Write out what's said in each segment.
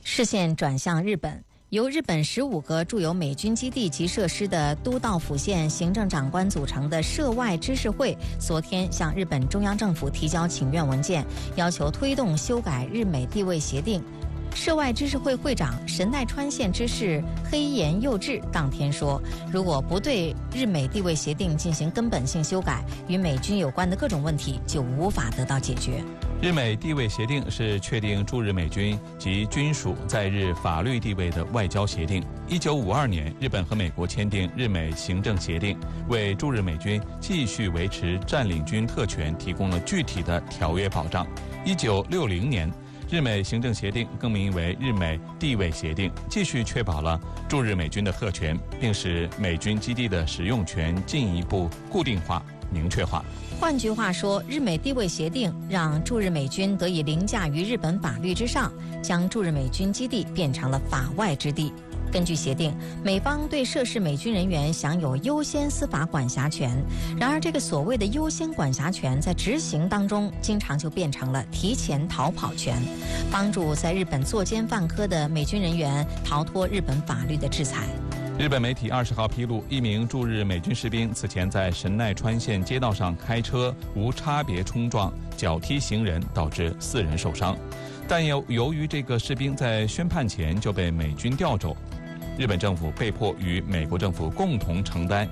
视线转向日本，由日本15个驻有美军基地及设施的都道府县行政长官组成的涉外知事会，昨天向日本中央政府提交请愿文件，要求推动修改日美地位协定。涉外知事会会长神奈川县知事黑岩佑治当天说，如果不对日美地位协定进行根本性修改，与美军有关的各种问题就无法得到解决。 日美地位协定是确定驻日美军及军属在日法律地位的外交协定。1952年，日本和美国签订日美行政协定，为驻日美军继续维持占领军特权提供了具体的条约保障。1960年，日美行政协定更名为日美地位协定，继续确保了驻日美军的特权，并使美军基地的使用权进一步固定化、明确化。 换句话说，日美地位协定让驻日美军得以凌驾于日本法律之上，将驻日美军基地变成了法外之地。根据协定，美方对涉事美军人员享有优先司法管辖权。然而，这个所谓的优先管辖权在执行当中，经常就变成了提前逃跑权，帮助在日本作奸犯科的美军人员逃脱日本法律的制裁。 日本媒体20号披露，一名驻日美军士兵此前在神奈川县街道上开车无差别冲撞、脚踢行人，导致4人受伤。但由于这个士兵在宣判前就被美军调走，日本政府被迫与美国政府共同承担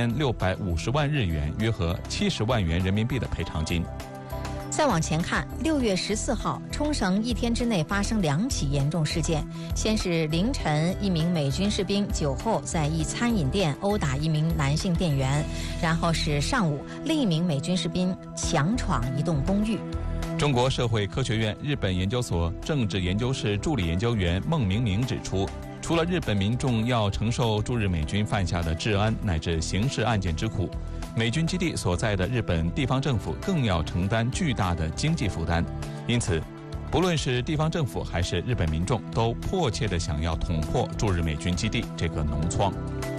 1650万日元，约合70万元人民币的赔偿金。 再往前看，6月14号，冲绳一天之内发生2起严重事件。先是凌晨，一名美军士兵酒后在一餐饮店殴打一名男性店员，然后是上午，另一名美军士兵强闯一栋公寓。 中国社会科学院日本研究所政治研究室助理研究员孟明明指出，除了日本民众要承受驻日美军犯下的治安乃至刑事案件之苦，美军基地所在的日本地方政府更要承担巨大的经济负担。因此，不论是地方政府还是日本民众，都迫切地想要捅破驻日美军基地这个脓疮。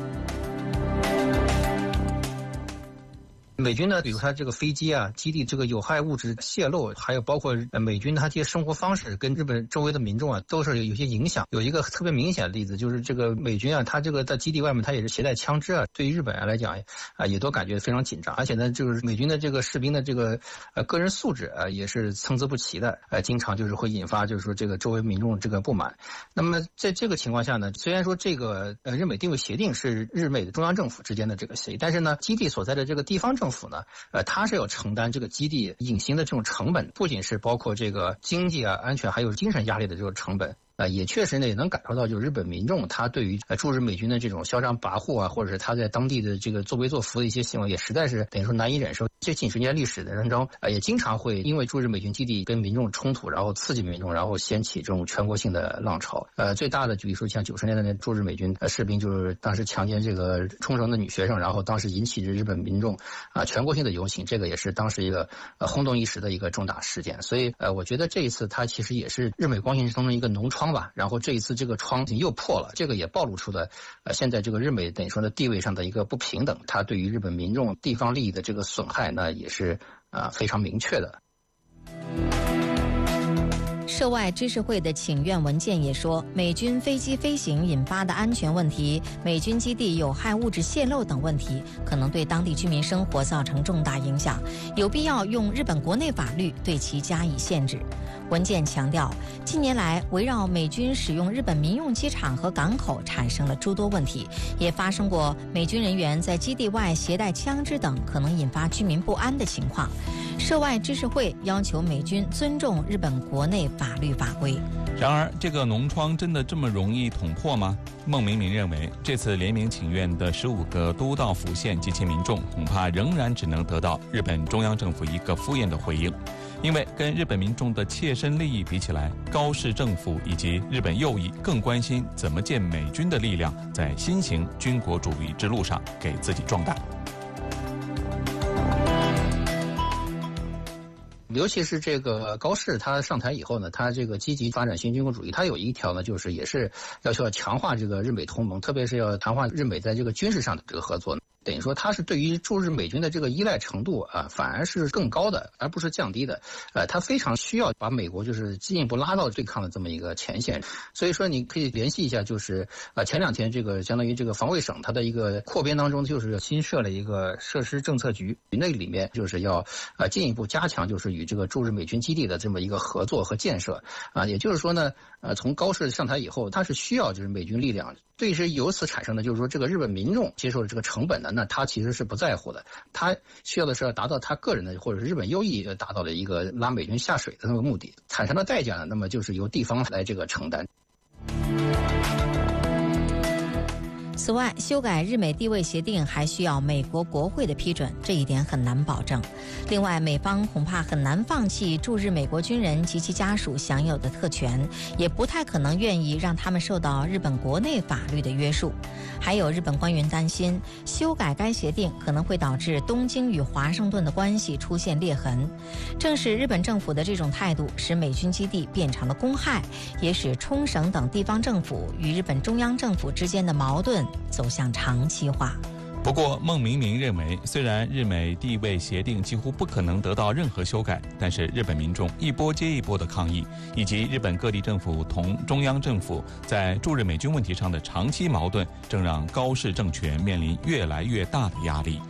美军呢，比如它这个飞机啊、基地这个有害物质泄漏，还有包括美军它这些生活方式跟日本周围的民众啊，都是有些影响。有一个特别明显的例子，就是这个美军啊，它这个在基地外面它也是携带枪支啊，对于日本人来讲啊，也都感觉非常紧张。而且呢，就是美军的这个士兵的这个个人素质啊，也是参差不齐的，经常就是会引发就是说这个周围民众这个不满。那么在这个情况下呢，虽然说这个日美地位协定是日美的中央政府之间的这个协议，但是呢，基地所在的这个地方政府呢，它是要承担这个基地隐形的这种成本，不仅是包括这个经济啊、安全，还有精神压力的这种成本。也确实呢，也能感受到，就是日本民众他对于驻日美军的这种嚣张跋扈啊，或者是他在当地的这个作威作福的一些行为，也实在是等于说难以忍受。这近10年历史的当中，也经常会因为驻日美军基地跟民众冲突，然后刺激民众，然后掀起这种全国性的浪潮。最大的就比如说像90年代的驻日美军士兵，就是当时强奸这个冲绳的女学生，然后当时引起日本民众全国性的游行，这个也是当时一个轰动一时的一个重大事件。所以我觉得这一次它其实也是日美关系当中一个脓疮吧。然后这一次这个疮又破了，这个也暴露出了现在这个日美等于说的地位上的一个不平等，它对于日本民众地方利益的这个损害呢，也是非常明确的。 涉外知识会的请愿文件也说，美军飞机飞行引发的安全问题、美军基地有害物质泄漏等问题，可能对当地居民生活造成重大影响，有必要用日本国内法律对其加以限制。文件强调，近年来围绕美军使用日本民用机场和港口产生了诸多问题，也发生过美军人员在基地外携带枪支等可能引发居民不安的情况。涉外知识会要求美军尊重日本国内法律法规。 然而，这个脓疮真的这么容易捅破吗？孟明明认为，这次联名请愿的15个都道府县及其民众，恐怕仍然只能得到日本中央政府一个敷衍的回应。因为跟日本民众的切身利益比起来，高市政府以及日本右翼更关心怎么借美军的力量在新型军国主义之路上给自己壮大。 尤其是这个高市他上台以后呢，他这个积极发展新军国主义，他有一条呢，就是也是要强化这个日美同盟，特别是要强化日美在这个军事上的这个合作。 等于说它是对于驻日美军的这个依赖程度啊，反而是更高的，而不是降低的。它非常需要把美国就是进一步拉到对抗的这么一个前线。所以说你可以联系一下，就是前2天这个相当于这个防卫省它的一个扩编当中，就是新设了一个设施政策局，那里面就是要进一步加强就是与这个驻日美军基地的这么一个合作和建设啊。也就是说呢，从高市上台以后，它是需要就是美军力量。对，是由此产生的，就是说这个日本民众接受的这个成本呢，那他其实是不在乎的，他需要的是要达到他个人的或者是日本优益达到的一个拉美军下水的那个目的，产生的代价呢，那么就是由地方来这个承担。 此外，修改日美地位协定还需要美国国会的批准，这一点很难保证。另外，美方恐怕很难放弃驻日美国军人及其家属享有的特权，也不太可能愿意让他们受到日本国内法律的约束。还有日本官员担心，修改该协定可能会导致东京与华盛顿的关系出现裂痕。正是日本政府的这种态度，使美军基地变成了公害，也使冲绳等地方政府与日本中央政府之间的矛盾走向长期化。 不过，孟明明认为，虽然日美地位协定几乎不可能得到任何修改，但是日本民众一波接一波的抗议，以及日本各地政府同中央政府在驻日美军问题上的长期矛盾，正让高市政权面临越来越大的压力。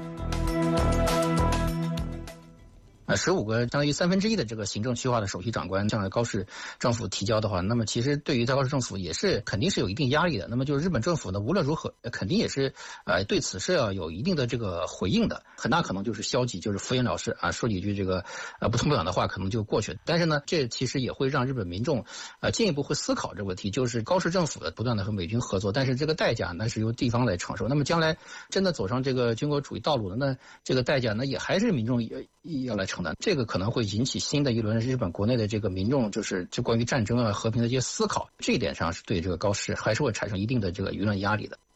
15个相当于1/3的这个行政区划的首席长官向高市政府提交的话，那么其实对于高市政府也是肯定是有一定压力的。那么就是日本政府呢，无论如何肯定也是对此是要有一定的这个回应的，很大可能就是消极，就是敷衍了事啊，说几句这个不痛不痒的话可能就过去了。但是呢，这其实也会让日本民众进一步会思考这个问题，就是高市政府的不断的和美军合作，但是这个代价呢是由地方来承受。那么将来真的走上这个军国主义道路的，那这个代价呢也还是民众要来承担，这个可能会引起新的一轮日本国内的这个民众就关于战争啊、和平的这些思考，这一点上是对这个高市还是会产生一定的这个舆论压力的。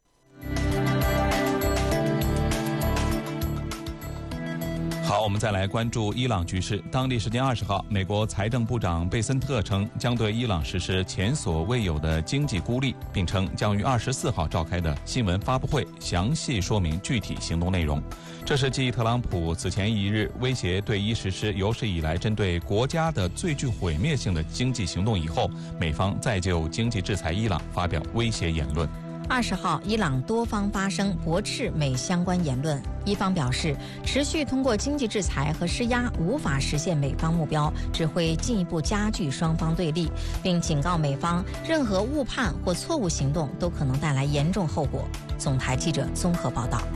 好，我们再来关注伊朗局势。当地时间20号，美国财政部长贝森特称将对伊朗实施前所未有的经济孤立，并称将于24号召开的新闻发布会详细说明具体行动内容。这是继特朗普此前1日威胁对伊实施有史以来针对国家的最具毁灭性的经济行动以后，美方再就经济制裁伊朗发表威胁言论。 20号，伊朗多方发声驳斥美相关言论。伊方表示，持续通过经济制裁和施压无法实现美方目标，只会进一步加剧双方对立，并警告美方，任何误判或错误行动都可能带来严重后果。总台记者综合报道。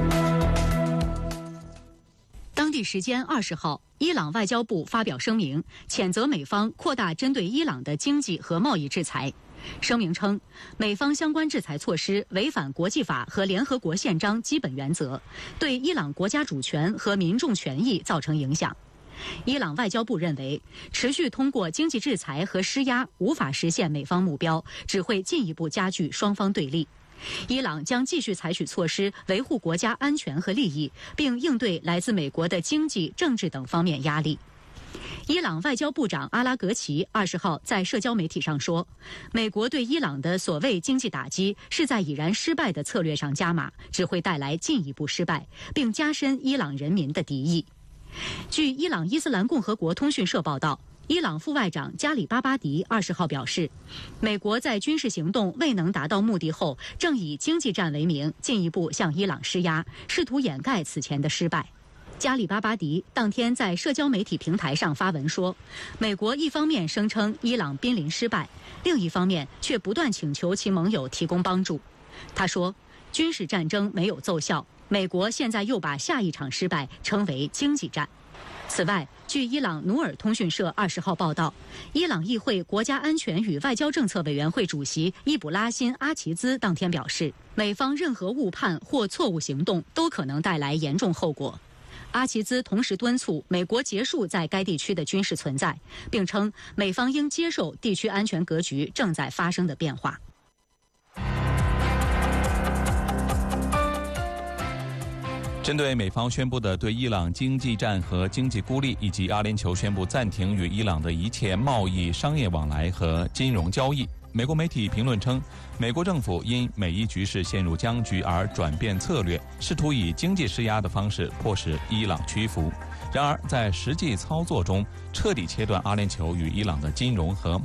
当地时间20号，伊朗外交部发表声明，谴责美方扩大针对伊朗的经济和贸易制裁。声明称，美方相关制裁措施违反国际法和联合国宪章基本原则，对伊朗国家主权和民众权益造成影响。伊朗外交部认为，持续通过经济制裁和施压无法实现美方目标，只会进一步加剧双方对立。伊朗将继续采取措施维护国家安全和利益，并应对来自美国的经济、政治等方面压力。伊朗外交部长阿拉格齐20号在社交媒体上说，美国对伊朗的所谓经济打击是在已然失败的策略上加码，只会带来进一步失败，并加深伊朗人民的敌意。据伊朗伊斯兰共和国通讯社报道，伊朗副外长加里巴巴迪20号表示，美国在军事行动未能达到目的后，正以经济战为名进一步向伊朗施压，试图掩盖此前的失败。加里巴巴迪当天在社交媒体平台上发文说，美国一方面声称伊朗濒临失败，另一方面却不断请求其盟友提供帮助。他说，军事战争没有奏效，美国现在又把下一场失败称为经济战。此外，据伊朗努尔通讯社20号报道，伊朗议会国家安全与外交政策委员会主席伊卜拉欣·阿齐兹当天表示，美方任何误判或错误行动都可能带来严重后果。阿齐兹同时敦促美国结束在该地区的军事存在，并称美方应接受地区安全格局正在发生的变化。 针对美方宣布的对伊朗经济战和经济孤立，以及阿联酋宣布暂停与伊朗的一切贸易、商业往来和金融交易，美国媒体评论称，美国政府因美伊局势陷入僵局而转变策略，试图以经济施压的方式迫使伊朗屈服。然而，在实际操作中，彻底切断阿联酋与伊朗的金融和